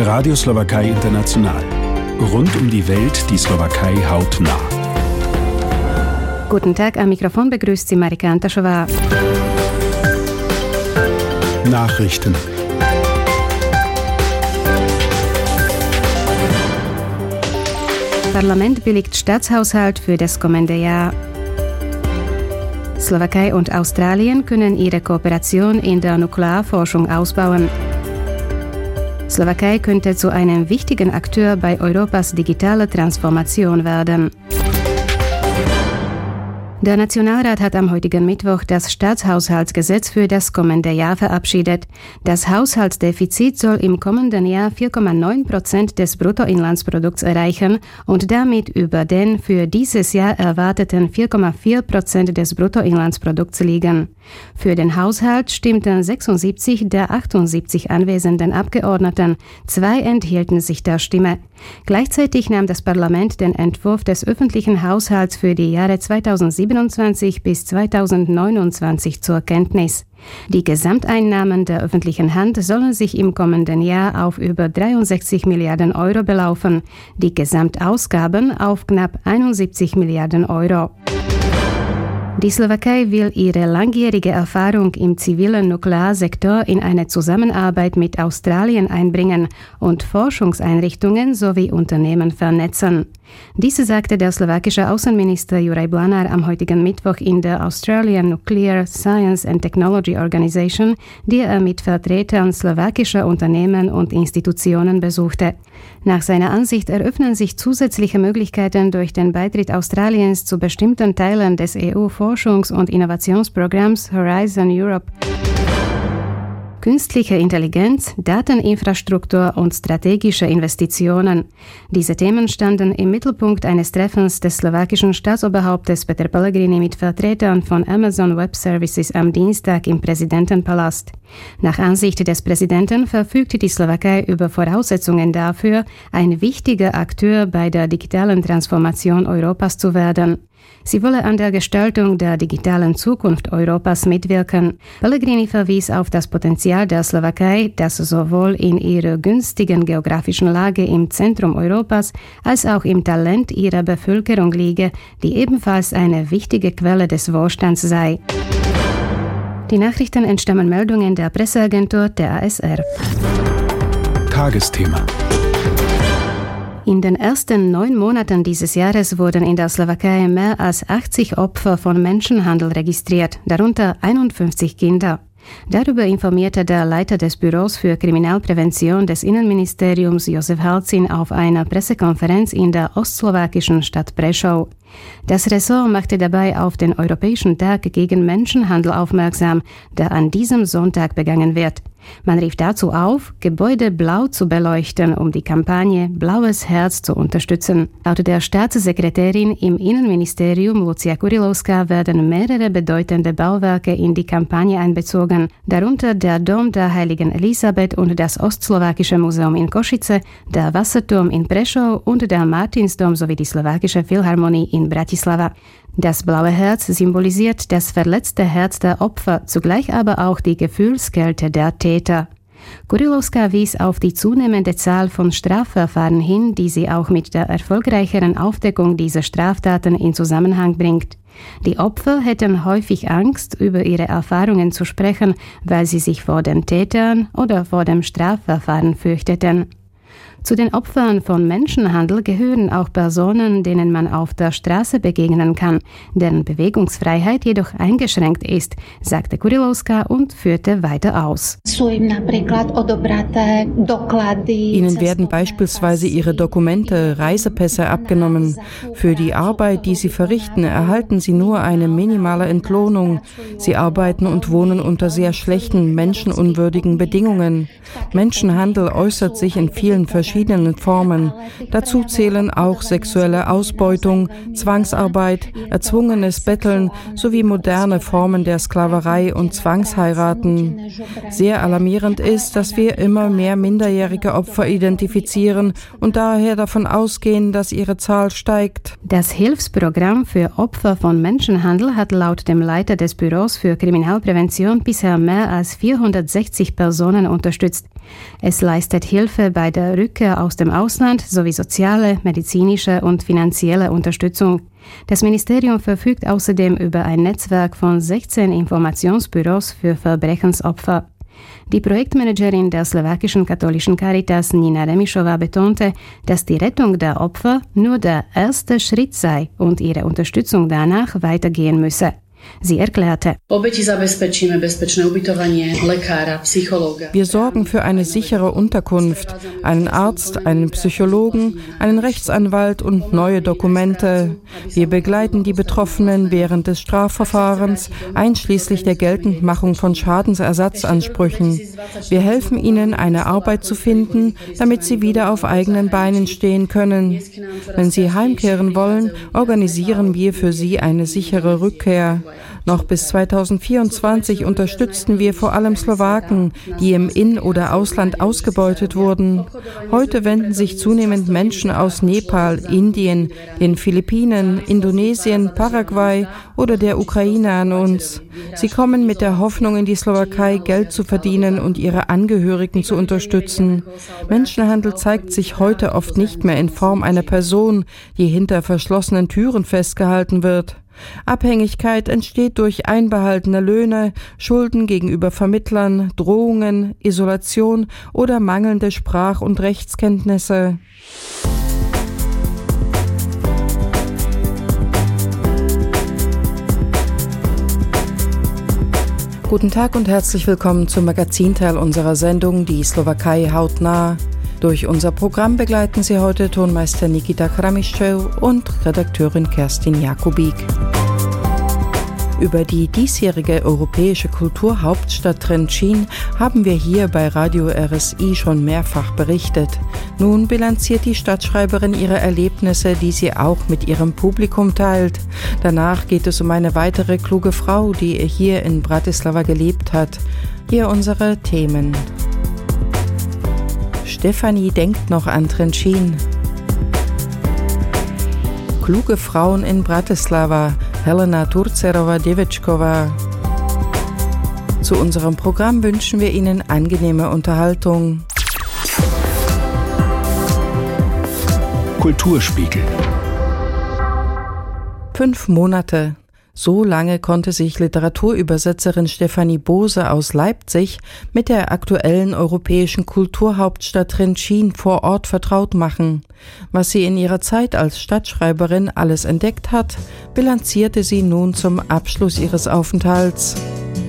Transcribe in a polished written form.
Radio Slowakei International. Rund um die Welt die Slowakei hautnah. Guten Tag, am Mikrofon begrüßt Sie Marika Antaschova. Nachrichten. Parlament billigt Staatshaushalt für das kommende Jahr. Slowakei und Australien können ihre Kooperation in der Nuklearforschung ausbauen. Slowakei könnte zu einem wichtigen Akteur bei Europas digitaler Transformation werden. Der Nationalrat hat am heutigen Mittwoch das Staatshaushaltsgesetz für das kommende Jahr verabschiedet. Das Haushaltsdefizit soll im kommenden Jahr 4,9% des Bruttoinlandsprodukts erreichen und damit über den für dieses Jahr erwarteten 4,4% des Bruttoinlandsprodukts liegen. Für den Haushalt stimmten 76 der 78 anwesenden Abgeordneten, 2 enthielten sich der Stimme. Gleichzeitig nahm das Parlament den Entwurf des öffentlichen Haushalts für die Jahre 2027 bis 2029 zur Kenntnis. Die Gesamteinnahmen der öffentlichen Hand sollen sich im kommenden Jahr auf über 63 Milliarden Euro belaufen, die Gesamtausgaben auf knapp 71 Milliarden Euro. Die Slowakei will ihre langjährige Erfahrung im zivilen Nuklearsektor in eine Zusammenarbeit mit Australien einbringen und Forschungseinrichtungen sowie Unternehmen vernetzen. Dies sagte der slowakische Außenminister Juraj Blanár am heutigen Mittwoch in der Australian Nuclear Science and Technology Organization, die er mit Vertretern slowakischer Unternehmen und Institutionen besuchte. Nach seiner Ansicht eröffnen sich zusätzliche Möglichkeiten durch den Beitritt Australiens zu bestimmten Teilen des EU-Forschungs- und Innovationsprogramms Horizon Europe. Künstliche Intelligenz, Dateninfrastruktur und strategische Investitionen. Diese Themen standen im Mittelpunkt eines Treffens des slowakischen Staatsoberhauptes Peter Pellegrini mit Vertretern von Amazon Web Services am Dienstag im Präsidentenpalast. Nach Ansicht des Präsidenten verfügt die Slowakei über Voraussetzungen dafür, ein wichtiger Akteur bei der digitalen Transformation Europas zu werden. Sie wolle an der Gestaltung der digitalen Zukunft Europas mitwirken. Pellegrini verwies auf das Potenzial der Slowakei, das sowohl in ihrer günstigen geografischen Lage im Zentrum Europas als auch im Talent ihrer Bevölkerung liege, die ebenfalls eine wichtige Quelle des Wohlstands sei. Die Nachrichten entstammen Meldungen der Presseagentur der ASR. Tagesthema. In den ersten 9 Monaten dieses Jahres wurden in der Slowakei mehr als 80 Opfer von Menschenhandel registriert, darunter 51 Kinder. Darüber informierte der Leiter des Büros für Kriminalprävention des Innenministeriums Josef Halcin auf einer Pressekonferenz in der ostslowakischen Stadt Prešov. Das Ressort machte dabei auf den Europäischen Tag gegen Menschenhandel aufmerksam, der an diesem Sonntag begangen wird. Man rief dazu auf, Gebäude blau zu beleuchten, um die Kampagne Blaues Herz zu unterstützen. Laut der Staatssekretärin im Innenministerium Lucia Kurilovská werden mehrere bedeutende Bauwerke in die Kampagne einbezogen, darunter der Dom der Heiligen Elisabeth und das Ostslowakische Museum in Košice, der Wasserturm in Prešov und der Martinsdom sowie die Slowakische Philharmonie in Bratislava. Das blaue Herz symbolisiert das verletzte Herz der Opfer, zugleich aber auch die Gefühlskälte der Täter. Kurilovská wies auf die zunehmende Zahl von Strafverfahren hin, die sie auch mit der erfolgreicheren Aufdeckung dieser Straftaten in Zusammenhang bringt. Die Opfer hätten häufig Angst, über ihre Erfahrungen zu sprechen, weil sie sich vor den Tätern oder vor dem Strafverfahren fürchteten. Zu den Opfern von Menschenhandel gehören auch Personen, denen man auf der Straße begegnen kann, deren Bewegungsfreiheit jedoch eingeschränkt ist, sagte Kurilovská und führte weiter aus. Ihnen werden beispielsweise ihre Dokumente, Reisepässe abgenommen. Für die Arbeit, die sie verrichten, erhalten sie nur eine minimale Entlohnung. Sie arbeiten und wohnen unter sehr schlechten, menschenunwürdigen Bedingungen. Menschenhandel äußert sich in vielen verschiedenen Formen. Dazu zählen auch sexuelle Ausbeutung, Zwangsarbeit, erzwungenes Betteln sowie moderne Formen der Sklaverei und Zwangsheiraten. Sehr alarmierend ist, dass wir immer mehr minderjährige Opfer identifizieren und daher davon ausgehen, dass ihre Zahl steigt. Das Hilfsprogramm für Opfer von Menschenhandel hat laut dem Leiter des Büros für Kriminalprävention bisher mehr als 460 Personen unterstützt. Es leistet Hilfe bei der Rückkehr aus dem Ausland sowie soziale, medizinische und finanzielle Unterstützung. Das Ministerium verfügt außerdem über ein Netzwerk von 16 Informationsbüros für Verbrechensopfer. Die Projektmanagerin der slowakischen katholischen Caritas Nina Remišová betonte, dass die Rettung der Opfer nur der erste Schritt sei und ihre Unterstützung danach weitergehen müsse. Sie erklärte: Wir sorgen für eine sichere Unterkunft, einen Arzt, einen Psychologen, einen Rechtsanwalt und neue Dokumente. Wir begleiten die Betroffenen während des Strafverfahrens, einschließlich der Geltendmachung von Schadensersatzansprüchen. Wir helfen ihnen, eine Arbeit zu finden, damit sie wieder auf eigenen Beinen stehen können. Wenn sie heimkehren wollen, organisieren wir für sie eine sichere Rückkehr. Noch bis 2024 unterstützten wir vor allem Slowaken, die im In- oder Ausland ausgebeutet wurden. Heute wenden sich zunehmend Menschen aus Nepal, Indien, den Philippinen, Indonesien, Paraguay oder der Ukraine an uns. Sie kommen mit der Hoffnung in die Slowakei, Geld zu verdienen und ihre Angehörigen zu unterstützen. Menschenhandel zeigt sich heute oft nicht mehr in Form einer Person, die hinter verschlossenen Türen festgehalten wird. Abhängigkeit entsteht durch einbehaltene Löhne, Schulden gegenüber Vermittlern, Drohungen, Isolation oder mangelnde Sprach- und Rechtskenntnisse. Guten Tag und herzlich willkommen zum Magazinteil unserer Sendung Die Slowakei hautnah. Durch unser Programm begleiten Sie heute Tonmeister Nikita Kramischew und Redakteurin Kerstin Jakubik. Über die diesjährige europäische Kulturhauptstadt Trenčín haben wir hier bei Radio RSI schon mehrfach berichtet. Nun bilanziert die Stadtschreiberin ihre Erlebnisse, die sie auch mit ihrem Publikum teilt. Danach geht es um eine weitere kluge Frau, die hier in Bratislava gelebt hat. Hier unsere Themen. Stefanie denkt noch an Trenčín. Kluge Frauen in Bratislava, Helena Turcerova-Devečková. Zu unserem Programm wünschen wir Ihnen angenehme Unterhaltung. Kulturspiegel. 5 Monate. So lange konnte sich Literaturübersetzerin Stefanie Bose aus Leipzig mit der aktuellen europäischen Kulturhauptstadt Trenčín vor Ort vertraut machen. Was sie in ihrer Zeit als Stadtschreiberin alles entdeckt hat, bilanzierte sie nun zum Abschluss ihres Aufenthalts.